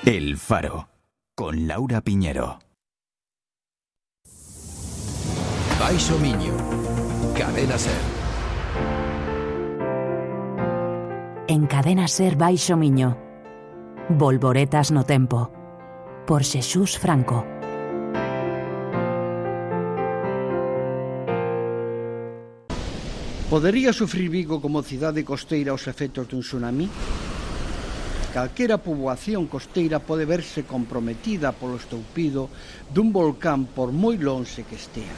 El Faro, con Laura Piñero. Baixo Miño, Cadena Ser. En Cadena Ser Baixo Miño, Volvoretas no tempo, por Xesús Franco. Podería sufrir Vigo como cidade costeira os efectos dun tsunami? Calquera poboación costeira pode verse comprometida polo estoupido dun volcán por moi lonxe que estea.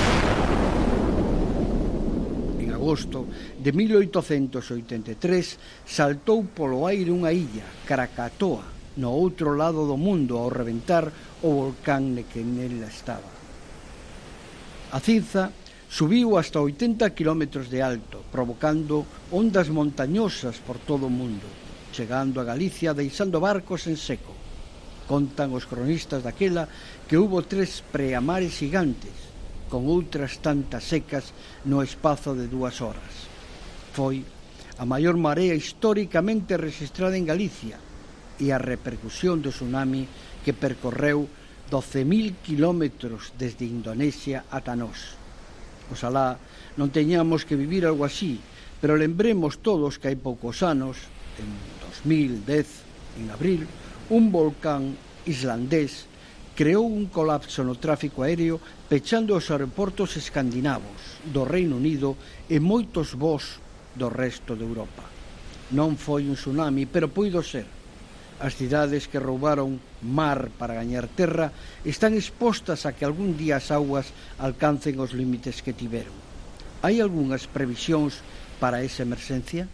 En agosto de 1883 saltou polo aire unha illa, Krakatoa, no outro lado do mundo ao reventar o volcán que nela estaba. A cinza subiu hasta 80 km de alto, provocando ondas montañosas por todo o mundo, chegando a Galicia deixando barcos en seco. Contan os cronistas daquela que hubo 3 preamares gigantes, con outras tantas secas no espazo de 2 horas. Foi a maior marea históricamente registrada en Galicia e a repercusión do tsunami que percorreu 12.000 kilómetros desde Indonesia ata nós. Oxalá non teñamos que vivir algo así, pero lembremos todos que hai poucos anos, en 2010, en abril, un volcán islandés creou un colapso no tráfico aéreo pechando os aeroportos escandinavos do Reino Unido e moitos voos do resto de Europa. Non foi un tsunami, pero puido ser. As cidades que roubaron mar para gañar terra están expostas a que algún día as augas alcancen os límites que tiveron. Hai algunhas previsións para esa emerxencia?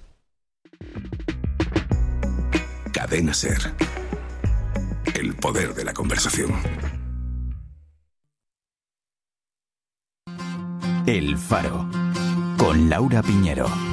Cadena Ser. El poder de la conversación. El Faro, con Laura Piñero.